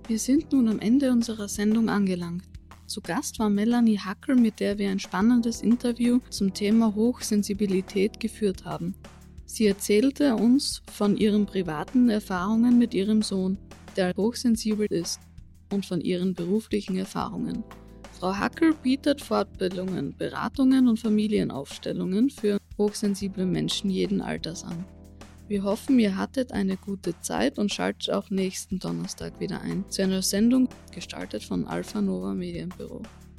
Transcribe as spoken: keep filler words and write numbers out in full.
Wir sind nun am Ende unserer Sendung angelangt. Zu Gast war Melanie Hackel, mit der wir ein spannendes Interview zum Thema Hochsensibilität geführt haben. Sie erzählte uns von ihren privaten Erfahrungen mit ihrem Sohn, der hochsensibel ist, und von ihren beruflichen Erfahrungen. Frau Hackel bietet Fortbildungen, Beratungen und Familienaufstellungen für hochsensible Menschen jeden Alters an. Wir hoffen, ihr hattet eine gute Zeit und schaltet auch nächsten Donnerstag wieder ein zu einer Sendung, gestaltet von Alpha Nova Medienbüro.